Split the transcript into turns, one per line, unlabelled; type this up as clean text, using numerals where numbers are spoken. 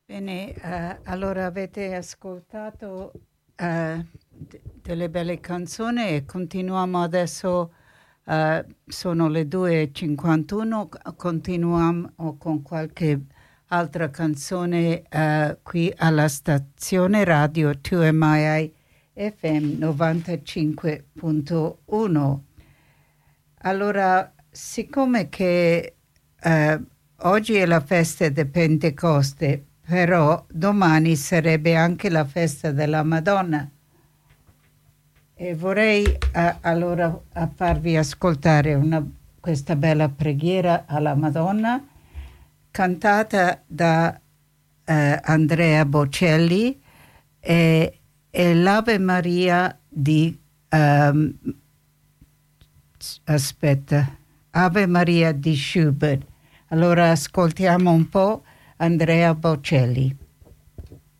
Bene, allora avete ascoltato delle belle canzoni e continuiamo adesso, sono le 2:51, continuiamo con qualche altra canzone qui alla stazione radio 2MII FM 95.1. Allora, siccome che oggi è la festa di Pentecoste, però domani sarebbe anche la festa della Madonna e vorrei allora farvi ascoltare questa bella preghiera alla Madonna cantata da Andrea Bocelli e l'Ave Maria di Ave Maria di Schubert. Allora ascoltiamo un po' Andrea Bocelli.